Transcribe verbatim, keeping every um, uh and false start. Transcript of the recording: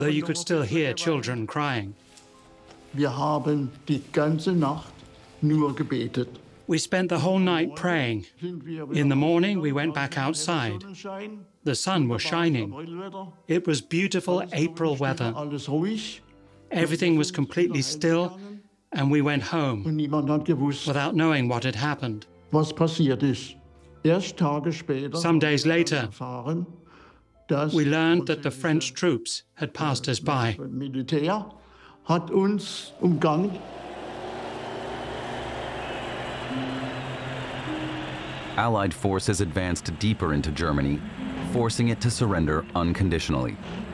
though you could still hear children crying. Wir haben die ganze Nacht nur gebetet. We spent the whole night praying. In the morning, we went back outside. The sun was shining. It was beautiful April weather. Everything was completely still, and we went home without knowing what had happened. Some days later, we learned that the French troops had passed us by. Allied forces advanced deeper into Germany, forcing it to surrender unconditionally.